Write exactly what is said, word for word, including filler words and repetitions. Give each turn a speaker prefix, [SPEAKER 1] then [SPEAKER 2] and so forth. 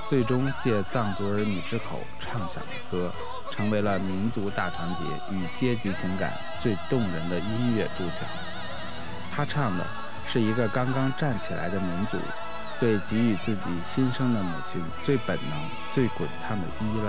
[SPEAKER 1] 最终借藏族儿女之口唱响了歌，成为了民族大团结与阶级情感最动人的音乐注脚。他唱的是一个刚刚站起来的民族对给予自己新生的母亲最本能、最滚烫的依赖。